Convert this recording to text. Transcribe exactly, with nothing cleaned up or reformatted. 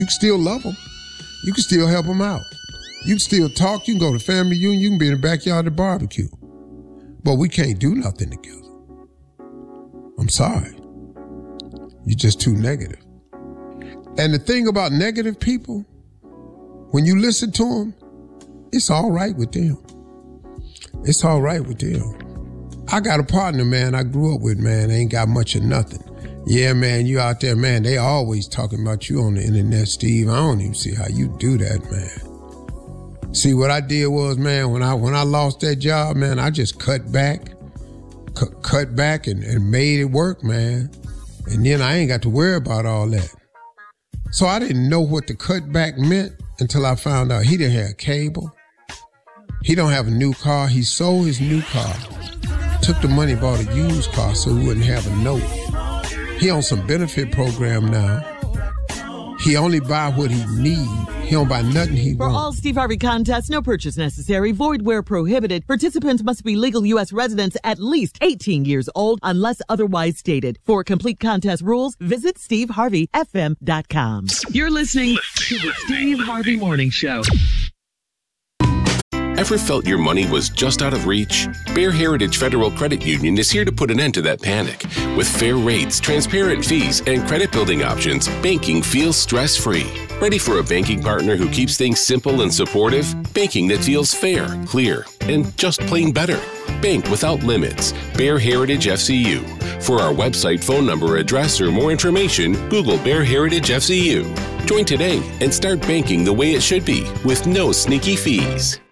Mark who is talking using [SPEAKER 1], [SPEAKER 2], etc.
[SPEAKER 1] You can still love them. You can still help them out. You can still talk. You can go to family reunion. You can be in the backyard at barbecue. But we can't do nothing together. I'm sorry. You're just too negative. And the thing about negative people, when you listen to them, it's all right with them. It's all right with them. I got a partner, man, I grew up with, man, ain't got much of nothing. Yeah, man, you out there, man, they always talking about you on the internet, Steve. I don't even see how you do that, man. See, what I did was, man, when I when I lost that job, man, I just cut back, cu- cut back and, and made it work, man. And then I ain't got to worry about all that. So I didn't know what the cut back meant until I found out he didn't have cable. He don't have a new car. He sold his new car, took the money, bought a used car so he wouldn't have a note. He on some benefit program now. He only buy what he need. He don't buy nothing he
[SPEAKER 2] For
[SPEAKER 1] want.
[SPEAKER 2] all Steve Harvey contests, no purchase necessary, void where prohibited. Participants must be legal U S residents at least eighteen years old unless otherwise stated. For complete contest rules, visit steve harvey f m dot com.
[SPEAKER 3] You're listening to the Steve Harvey Morning Show.
[SPEAKER 4] Ever felt your money was just out of reach? Bear Heritage Federal Credit Union is here to put an end to that panic. With fair rates, transparent fees, and credit building options, banking feels stress-free. Ready for a banking partner who keeps things simple and supportive? Banking that feels fair, clear, and just plain better. Bank without limits. Bear Heritage F C U. For our website, phone number, address, or more information, Google Bear Heritage F C U. Join today and start banking the way it should be with no sneaky fees.